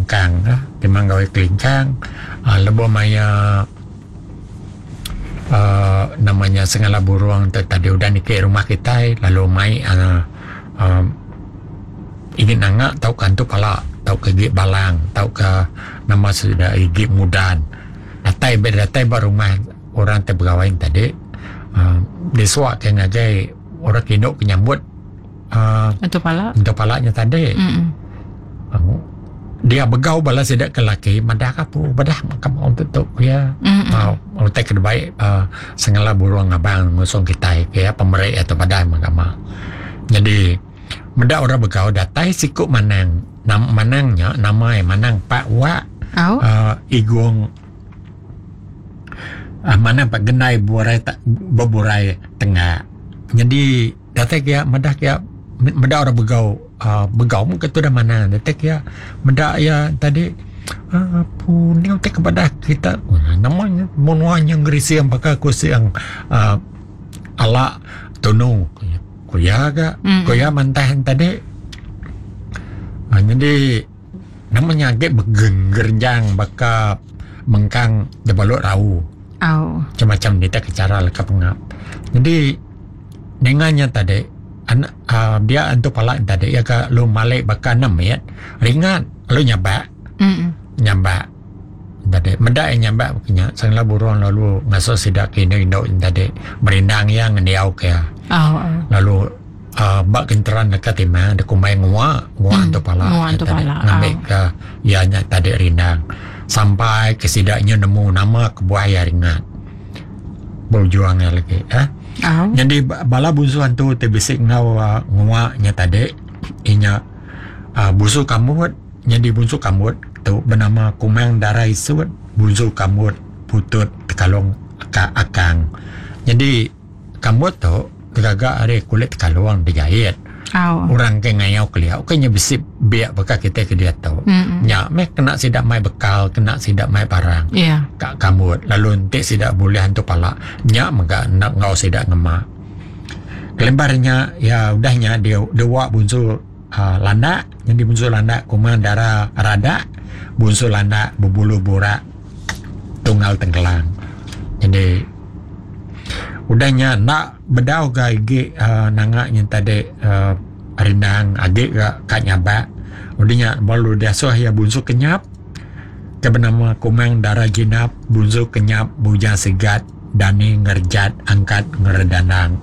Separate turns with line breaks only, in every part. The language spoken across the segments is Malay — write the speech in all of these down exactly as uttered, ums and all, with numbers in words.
kelingkang ah timang gawe kelingkang uh, lebo maya uh, namanya segala burung tadi udah ke rumah kita lalu mai uh, uh, ingin nangak tahu kan tu pala tahu ke gig balang tahu ke nama sudah gig mudan datai berdatai baru rumah orang terpegawai tadi uh, deswa ke ngagai orang kinok penyambut uh,
untuk pala
untuk palanya tadi uh, dia begau balas tidak ke laki madah kapu badah makam on tutup ya mau uh, tak kebaik uh, sengala burung abang ngusung kita ya pemerai atau badai makam jadi menda orang begau datai sikuk manang nam manangnya namai manang pak wa
oh.
uh, igong uh, manang pak genai burai tak beburai tengah jadi datai kia menda kia menda orang begau uh, begau mungkin tu dah mana datai kia menda ya tadi uh, punya tak kepada kita uh, namanya monuanya ngerisi yang pakai kursi yang uh, ala tono kuya ga mm. kuya mantahan tadi uh, jadi namanya agak begenggerjang baka mengkang debalok rau
oh.
macam-macam dia ke cara leka pengap jadi dengannya tadi anak uh, dia untuk pala tadi ya ka lu malai baka enam ya ringan lu nyabak
mm.
nyabak tadi meda yang nyabak punya sangla burung lalu ngaso sidak kini indo tadi merindang yang ngendiau ke
oh, oh.
lalu uh, bak kenteran dekat timah de kumai ngua ngua
hmm.
untuk pala
ngua untuk pala
ngambil oh. ke ianya tadi rindang sampai ke sidaknya nemu nama kebuaya ringan berjuangnya lagi eh
oh.
jadi bala busuan tu tebisik ngau uh, ngua nya tadi inya uh, busu kamut jadi busu kamut tu bernama kumang darai suat busu kamut putut tekalong aka akang jadi kamut tu gagak ada kulit kalung dijahit
oh.
orang ke ngayau keliau kayaknya bisip biak beka kita ke dia tahu
mm-hmm.
nya mek kena sidak mai bekal kena sidak mai barang
yeah.
kak kamut lalu ente sidak boleh hantu pala nya maka nak ngau sidak ngema kelembarnya ya udahnya dia dewa bunsul uh, landa yang dibunsul landa kuman darah rada bunsul landa berbulu borak tunggal tenggelam jadi udahnya nak bedau ga igi uh, nangaknya tadi uh, rindang adik ga kak nyabak udahnya balu dia soh ya bunsu kenyap ke bernama kumang darah jinap bunsu kenyap bujang segat dani ngerjat angkat ngeredanang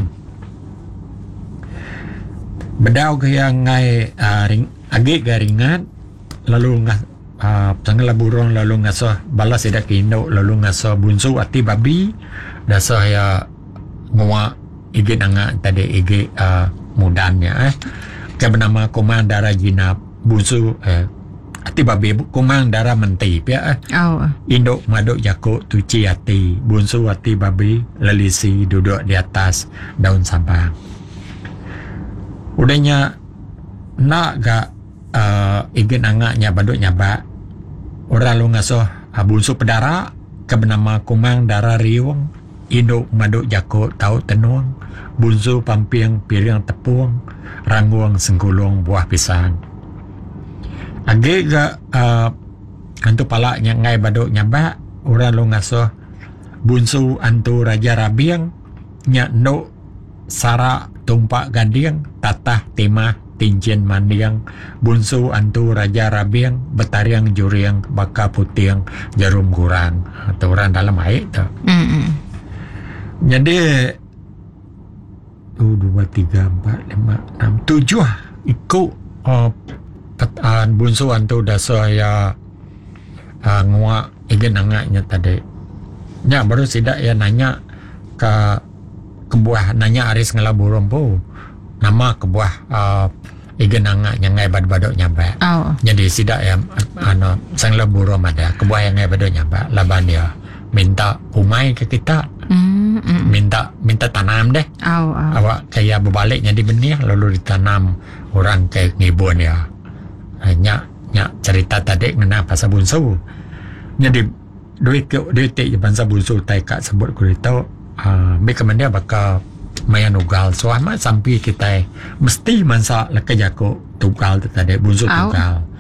bedau ga yang ngai uh, ring adik ga ringan lalu ngas uh, tanggal burung lalu ngasoh balas tidak kindo lalu ngasoh bunsu ati babi dah saya ngua igi nanga tadi igi uh, mudannya eh ke bernama kumang darah jinap busu eh ati babi kumang darah mentip ya eh
oh.
induk maduk jako tuci ati bunsu ati babi lelisi duduk di atas daun sabang udahnya nak gak uh, igi nangaknya baduk nyabak orang lu ngasuh uh, bunsu pedara ke bernama kumang darah riung induk maduk jako tau tenuang bunsu pampiang piring tepung rangguang sengkulung buah pisang age ga uh, antu pala nyangai baduk nyabak orang lu ngasuh bunsu antu raja rabiang nya no sara tumpak gading tatah timah tinjin mandiang bunsu antu raja rabiang betariang juriang baka putiang jarum kurang atau orang dalam air tu
mm
jadi oh, dua tiga empat lima enam tujuh ikut uh, petaan bunsu antu dah saya uh, ngua ingin nangaknya tadi nya baru sidak ya nanya ke kebuah nanya aris ngelaburung po nama kebuah uh, ingin nangaknya ngai bad-badok nyabak
oh.
jadi sidak ya ano sang leburung ada kebuah yang ngai badok nyabak laban dia minta umai ke kita
mm, mm.
minta minta tanam deh
oh, oh.
awak kayak berbalik jadi benih lalu ditanam orang ke ngibun ya hanya nya cerita tadi ngena pasal bunsu jadi duit ke duit je bangsa bunsu tai kat sebut kurita uh, mereka dia bakal mayan ugal so amat sampai kita mesti mansa leka jako tugal tadi bunsu tugal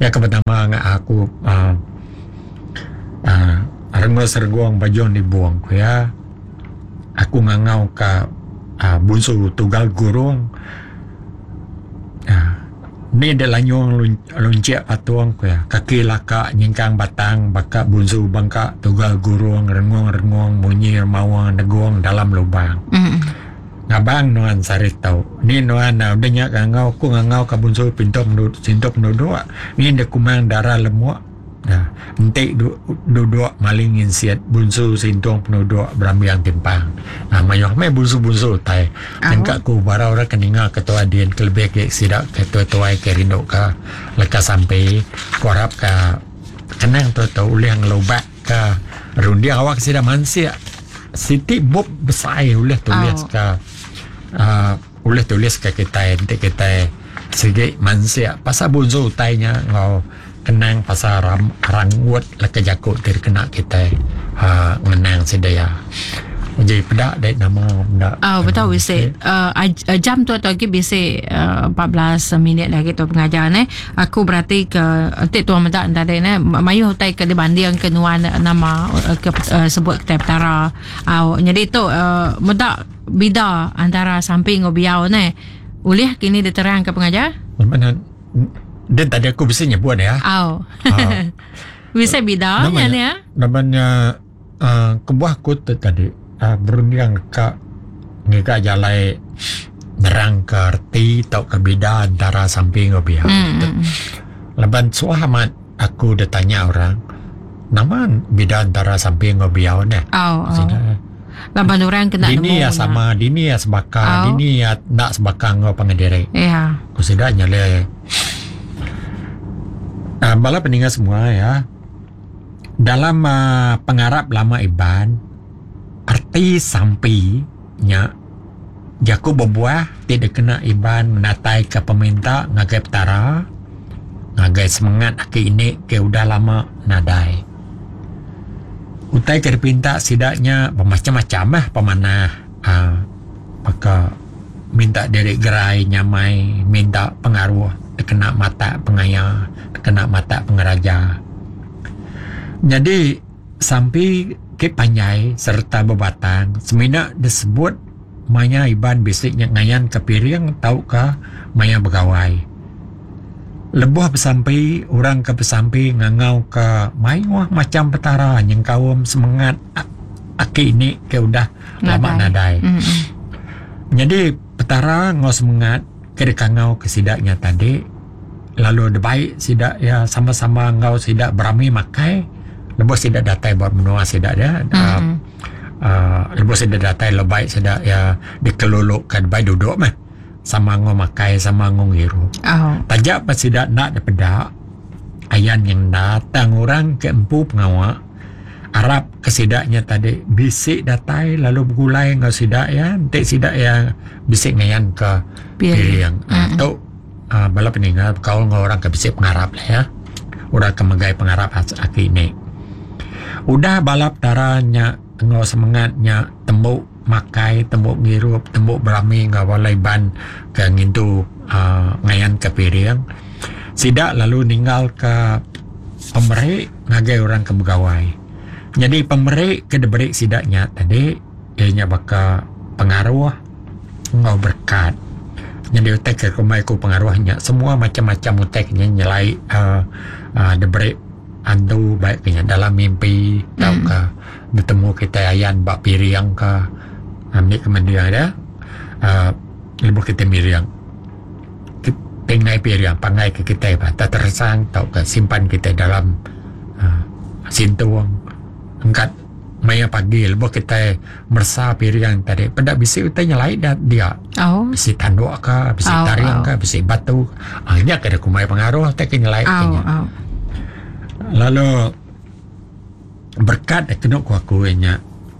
Ya pertama ngak aku uh, uh, rengos reguang bajong dibuang ku ya. Aku ngangau ka uh, bunsu tugal gurung. Uh, ni ada lanyong lun, lunciak patuang ku ya. Kaki laka nyingkang batang baka bunsu bangka tugal gurung renguang-renguang bunyi mawang neguang dalam lubang.
Mm.
Ngabang nuan sarit tau. Ni nuan na udah nyak ngangau ku ngangau ka bunsu pintok menuduk sintok menuduk. Ni ada kumang darah lemuak. Nah, entik du, duduk malingin siat bunsu sintong penuduk berambiang timpang. Nah, mayuh me bunsu-bunsu tai. Tengkak ku bara orang keninga ketua dian kelebih ke sidak ketua tuai ke rindok ka lekas sampai korap ka kenang tu tau ulih ngelobat ka rundi awak sidak mansia. Siti bob besai ulih tulis
oh.
ka uh, ulih tulis ka kita entik kita segi mansia pasal bunsu tainya ngau kenang pasal ram, rangwut laka jakut dari kena kita uh, menang sedaya. Jadi pedak dek nama pedak.
Oh, betul bisa. Uh, jam tu atau lagi bisa uh, empat belas minit lagi tu pengajar ni. Aku berarti ke nanti tuan mendak tadi ni mayu tai ke dibanding ke nuan nama uh, ke uh, sebut kita petara. Uh, jadi tu uh, mendak bida antara samping ngobiau ni. Ulih kini diterang ke pengajar?
Mana dan tadi aku bisa nyebut ya.
Oh. Uh, bisa bida
namanya,
ni ya.
Namanya uh, kebuah kut tadi uh, berunding ke ngika jalai nerang ke arti tau ke beda antara samping ngobiau. Mm. Leban suahamat aku dah tanya orang nama beda antara samping ngobiau ni.
Oh. oh. Laban orang kena
dini ya
nak.
sama dini ya sebaka oh. dini ya nak sebaka ngau pengedere.
Ya.
Aku sudah nyale. Uh, bala peninggal semua ya. Dalam uh, pengarap lama iban arti sampinya jaku berbuah tidak kena iban menatai ke peminta ngagai petara ngagai semangat aki ini ke udah lama nadai. Utai ke pinta sidaknya macam-macam lah pemanah uh, maka minta dari gerai nyamai minta pengaruh kena mata pengaya kena mata pengeraja. Jadi sampai ke panjai serta bebatang semina disebut maya iban bisiknya ngayan ke piring tau ka maya begawai. Lebuh bersampai orang ke bersampai ngangau ke mayuah macam petara yang kawam semangat aki ini ke udah lama nadai. Mm-hmm. Jadi petara ngau semangat ke dekangau ke sidaknya tadi lalu debaik sidak ya sama-sama ngau sidak berami makai lebuh sidak datai buat menua sidak dia. Mm-hmm. uh, uh, lebuh sidak datai lebaik sidak ya dikeluluk ke debaik duduk mah sama ngau makai sama ngau ngiru. Oh. Tajak pas sidak nak dapedak ayan yang datang orang ke empu pengawak Arab ke sidaknya tadi bisik datai lalu bergulai ngau sidak ya nanti sidak ya bisik ngayan ke piring. Mm-hmm. Atau uh, bala peninggal kau ngau orang ke bisik pengarap lah ya. Udah kemegai pengarap aki ini. Udah balap taranya ngau semangatnya tembuk makai tembuk ngirup tembuk berami ngawalai ban ke ngintu uh, ngayan ke piring sidak lalu ninggal ke pemerik ngagai orang ke begawai. Jadi pemerik ke deberik sidaknya tadi ianya baka pengaruh ngau berkat. Jadi utek ke kumai ku pengaruhnya semua macam-macam uteknya nyelai uh, uh, deberik antu baiknya dalam mimpi mm. tau ke bertemu kita ayan bak piring ke ambil kemudian ada uh, lebuh kita miriang pengai piring pangai ke kita tak tersang tau ke simpan kita dalam uh, sintuang angkat maya pagi lebuh kita mersa piring tadi pada bisi utanya lain dah dia oh. bisi tanduk ke bisi oh, tariang oh. ke bisi batu hanya kada kumai pengaruh tak kena lain oh, oh. Lalu berkat kena ku aku nya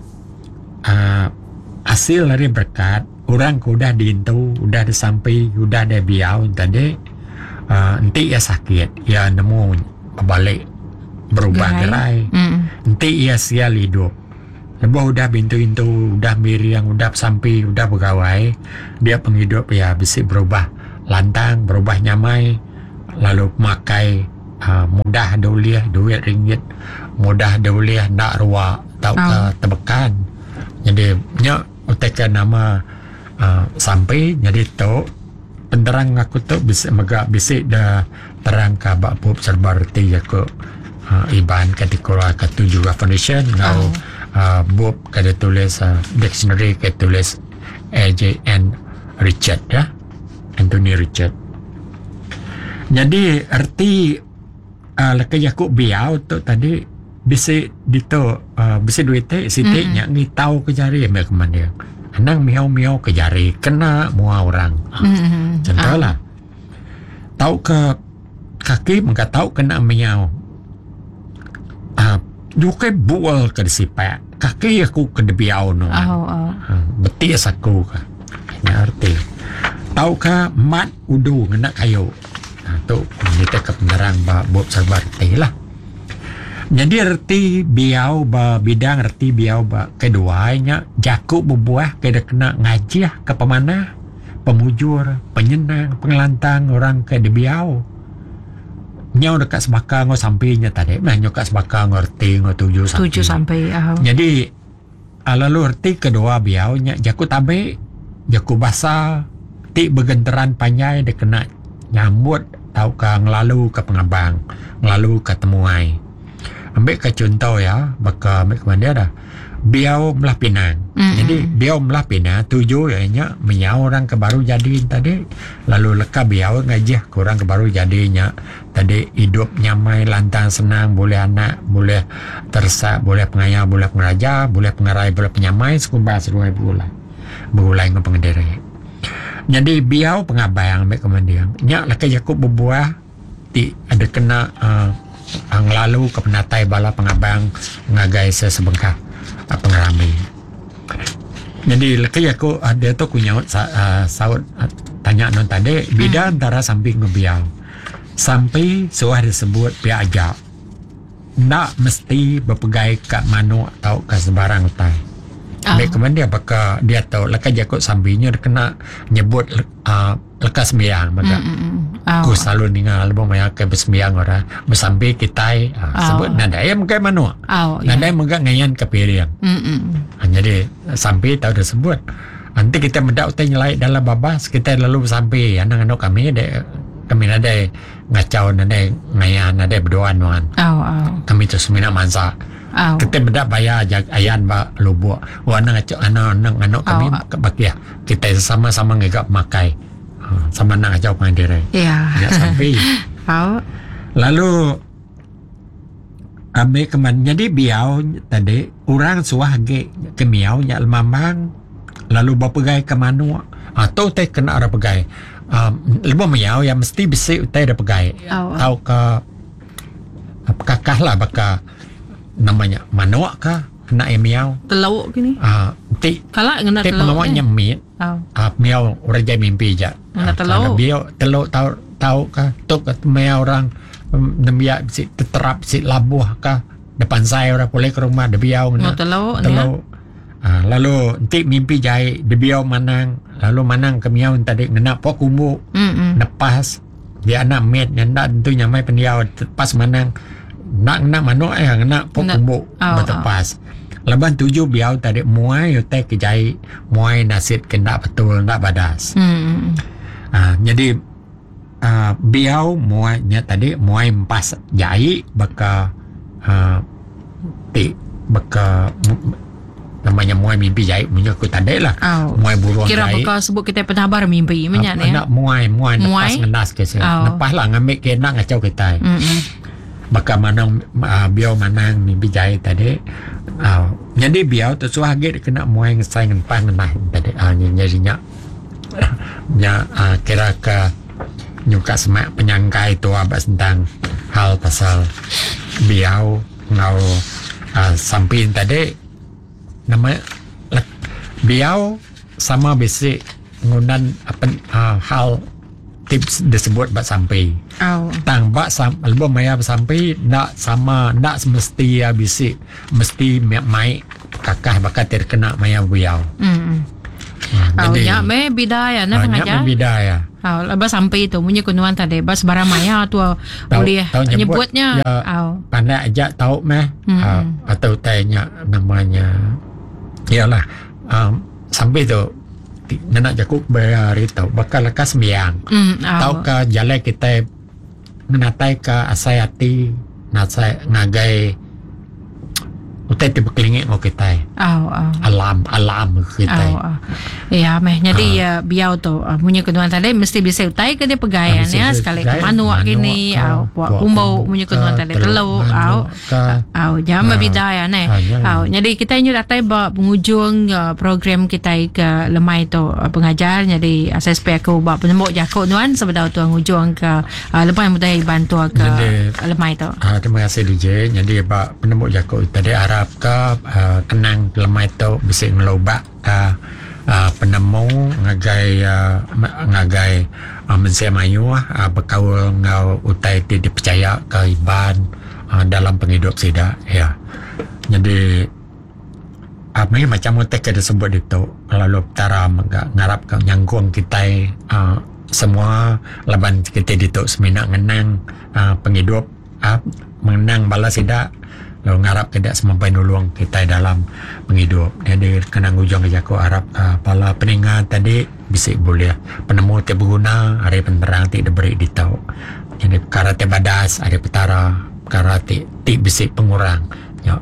uh, hasil dari berkat orang ku udah diintu udah disampai udah ada biau tadi uh, nanti ya sakit ya nemu balik berubah gerai mm. nanti ia sial hidup lepas udah bintu-bintu udah miriang udah sampai udah begawai dia penghidup ya bisa berubah lantang berubah nyamai lalu makai uh, mudah doliah duit ringgit, mudah doliah nak ruak tau ke
Oh.
tebekan. Jadi nya utekan nama uh, sampai jadi tu penderang aku tu bisa megak bisik dah terang ka bak pup serba reti aku uh, iban kategori ketujuh foundation ngau
Oh.
uh, bup kada tulis uh, dictionary kada tulis A J N Richard ya, Anthony Richard. Jadi arti uh, lekai aku biau tu tadi bisa dito uh, bisa duit teh sitik
Mm-mm.
nya ngi tahu ke jari mek mana. Anang miau-miau ke jari kena mua orang.
Mm-mm.
Contoh lah. Tahu ke kaki mengka tahu kena miau. Ah, juga bual ke sipak. Kaki aku ke debiau no.
Oh, oh.
Ha, betis aku ka. Nya arti. Tahu ka mat udu ngena kayu. Ha, tu kita ke penerang ba bob serba teh lah. Jadi erti biau ba bidang erti biau ba kedua nya jaku berbuah kena kena ngaji ke pemanah, pemujur, penyenang, pengelantang orang ke biau. Nyau dekat sebaka ngo sampainya tadi, mah nyau kat sebaka ngo erti ngo tujuh sampai.
Tujuh sampai. Oh.
Jadi ah, lalu erti kedua biau nya jaku tabe, jaku basah, ti begenteran panjai de kena nyambut tau ka ngelalu ke pengabang, ngelalu ke temuai. Ambil ke contoh ya, baka ambil ke mana dah. Biau belah Pinang.
Mm-mm.
Jadi biau belah Pinang tujuh ya nya menyau orang ke baru jadi tadi. Lalu leka biau ngajih ke orang ke baru jadinya. Tadi hidup nyamai lantang senang, boleh anak, boleh tersak, boleh pengayah, boleh pengeraja, boleh pengerai, boleh penyamai, sekumbah seruai berulai. Berulai dengan pengendiri. Jadi biau pengabang ambil ke mana. Nya leka Yakub berbuah ti ada kena uh, ang lalu ke penatai bala pengabang ngagai sesebengkah uh, pengerami. Jadi lekai aku ada tu ku nyaut sa, uh, saut uh, tanya non tadi beda hmm. antara samping ngebiau sampai suah disebut pihak ajak nak mesti berpegai kat manu atau kat sebarang tai.
Oh.
Baik kemudian dia baka dia tahu lekai jakut sampingnya dia kena nyebut uh, lekas sembiang maka
Mm-mm.
aku
Oh.
selalu ningal album maya ke bersembiang orang bersampai kita uh,
Oh.
sebut nada yang mengkai manu
Oh,
nada
yeah.
yang mengkai ngayan ke pilihan.
Mm-mm.
Ha, jadi sampai tahu dah sebut nanti kita mendak utai nyelai dalam babas kita lalu sampai anak-anak kami ada kami ada ngacau nada ngayan nada berdoaan nuan
Oh, oh.
kami tu semina mansa.
Oh.
Kita mendak bayar jag ayan ba lubuk wana ngacau anak-anak anak kami
Oh.
bakia kita sama-sama ngegap makai. Ha, sama nak ngacau pengendiri.
Ya.
Ya sampai.
Oh.
Lalu ambil keman jadi biau tadi orang suah ge ke miau nya mamang lalu bapegai ke manu atau teh kena ada pegai um, lebih miau yang mesti bisi teh ada pegai
Oh.
tahu ke kakah lah baka namanya manu ka kena e miau
Telawuk gini.
ah ti
Kalau ngena
ti
telawuk.
pengawaknya mit
Oh.
ah miau orang jadi mimpi je
Mana telur?
biau telur tahu tahu ka tu ke miau orang nembia si terterap si labuh kah depan saya orang boleh ke rumah de biau
Mau
na
telawuk ni.
telur ah, lalu nanti mimpi jai de biau manang lalu manang ke miau tadi ngena pok kumbu
Mm-mm.
nepas dia anak met nyanda tentu nyamai pendiau pas manang nak nak mano eh ngena pok
Nak-
kumbu
oh,
bertepas leban tujuh biau tadi muai yote ke jai muai nasit kena betul ndak badas.
Mm.
Ah, jadi uh, biau muainya tadi muai empas jai baka uh, ti baka mu- namanya muai mimpi jai punya aku tadi lah
Oh.
muai buruan
Kira
jai
bakal sebut kita pernah bar mimpi minyak ni.
nak muai muai
Muai?
nepas ngenas ke saya
Oh.
nepas lah ngambil ke nak ngacau kita
Mm-mm.
baka manang uh, biau manang mimpi jai tadi uh, jadi biau tu suah ge kena muai ngesai ngempan ngenah tadi uh, jadinya nya uh, kira ke nyuka semak penyangkai tu abas tentang hal pasal biau ngau uh, samping tadi nama lek- biau sama besi ngundan apa uh, hal tips disebut bak sampai
Oh.
tang bak sam album maya sampai nak sama nak semesti ya bisi mesti mai kakah bakat terkena maya biau.
Mm.
Ha,
Oh, ya, me bidaya na
banyak
pengajar.
berbeda ya.
Au, lepas sampai tu punya kunuan tadi bas barang maya tu
Tahu-
boleh
tahu nyebut,
nyebutnya.
ya.
Au.
Pandai ajak tahu meh
Hmm.
uh, atau tanya namanya ialah um, sampai tu ti- nak jakuk berari tahu bakal lekas sembiang
Hmm,
tahu
au.
ke jalan kita menatai ke asai hati nasai ngagai utai tiba kelingit ngau kita
Au, au.
alam alam kita
Au, au. Ya, meh. Jadi uh, biau tu uh, punya kenuan tadi mesti bisa utai ke dia pegaian
Ah, mesti
ya
bisa
sekali
pegai,
ke manuak
manuak
gini,
ke,
au puak
puak
kumbau
kumbau
punya
ke,
kenuan tadi
teluk
teluk, au.
manuak ke.
Au, jangan
Ah,
berbeda ya ne.
ah, jangan.
Au, jadi kita ini datai ba penghujung uh, program kita ke lemai tu uh, pengajar. Jadi uh, saya supaya aku ba penemuk jakok nuan sebab tu ngujung ke uh, lemai mudah bantu ke
Jadi-
uh, lemai tu.
Ah, terima kasih D J. Jadi Pak penemu jakok tadi harap ke uh, kenang lemai tu bisa ngelobak uh, uh, penemu ngagai uh, ma- ngagai uh, mensia mayu uh, berkaul ngau utai ti dipercaya ke iban uh, dalam penghidup sida ya. Jadi apa uh, macam utai kita sebut itu lalu tara ngarap ke nyangkung kita uh, semua laban kita dituk semina ngenang uh, penghidup uh, mengenang balas sida lalu ngarap tidak semampai nulung kita dalam penghidup. Jadi kenang ujung kerja aku harap uh, pala peningat tadi bisa boleh penemu te berguna hari penterang ti diberi ditau. Jadi perkara te badas ada petara perkara ti ti bisa pengurang ya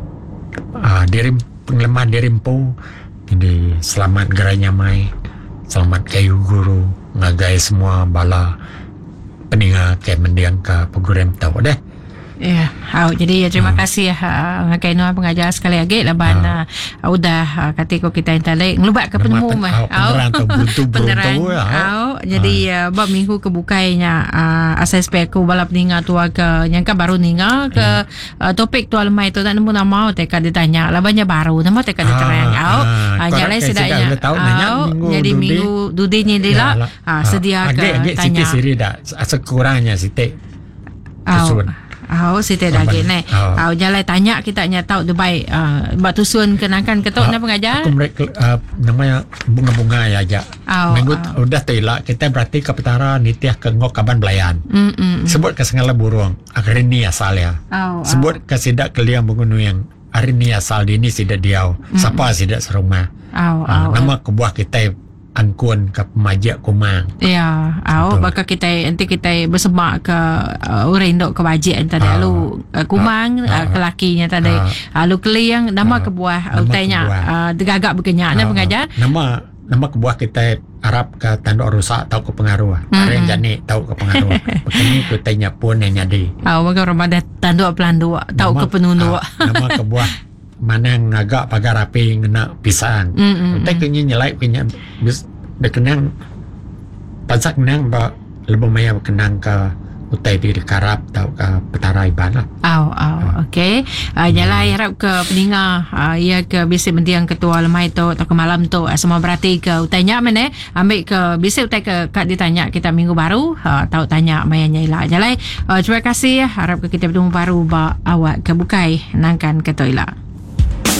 uh, diri penglemah dirimpu. Jadi selamat geranya mai selamat kayu guru ngagai semua bala peningat ke mendiang ke program tahu deh.
Ya, au, jadi ya terima kasih ya uh, ngakai nuan pengajar sekali lagi laban uh, udah uh, ketika kita intalik ngelubak ke penemu mah.
Au, peneran tu buntu-buntu
Peneran.
ya.
Au, jadi uh, bab minggu kebukainya uh, asas aku balap ninga tu ke yang kan baru ninga ke uh, topik tu almai tu tak nemu nama teka ditanya labannya baru nama teka diterang. Au, uh, nyalai sedaknya. Au, jadi minggu dudinya dia lah uh, sedia ke
tanya.
tanya.
Sikit siri dah sekurangnya sitik.
Au. Au, si teh daging ni. Au, jalan tanya kita nya tahu Dubai uh, bak tusun kenakan ketok na pengajar.
Aku mereka uh, namanya bunga-bunga ya aja.
Au,
Minggu
au.
udah tila kita berarti ke petara nitiah ke ngok kaban belayan.
Mm, mm, mm.
Sebut ke segala burung akhir ini asal ya.
Au,
Sebut ke sidak ke liang bungunu yang hari ini asal di ini sidak diau. Siapa sidak serumah.
Au,
Uh,
au.
nama kebuah kita angkun ke pemajak kumang.
Ya, au
Betul.
bakal kita nanti kita bersemak ke uh, orang indok ke bajik tadi
Ah.
lalu uh, kumang
Ah.
uh, ke lakinya tadi
Ah.
lalu keliang nama
Ah.
kebuah
Nama
utainya
kebuah.
uh, degagak berkenyak na
Ah,
pengajar.
Nama nama kebuah kita Arab ke tanduk rusak tahu ke pengaruh.
Mm-mm.
Ada yang jani tahu ke pengaruh. Begini kita pun yang jadi.
Au bakal ramadan tanduk pelanduk tahu
Nama-
ke penunduk.
ah, Nama kebuah mana yang agak pagar api ngena pisang.
Mm, mm,
Kita kenya nyelai kenya bis dekenang pasak nang ba lebih maya kenang ke utai di karap tahu ke petara iban lah.
Au, au, okey. Uh, Jalan harap ke peninga, uh, ia ke bisi mendiang ketua lemai tu atau ke malam tu uh, semua berarti ke utanya mana ambil ke bisi utai ke kat ditanya kita minggu baru uh, tahu tanya mayanya ilah. Jalan uh, terima kasih harap ke kita bertemu baru ba awak ke bukai nangkan ke toilet.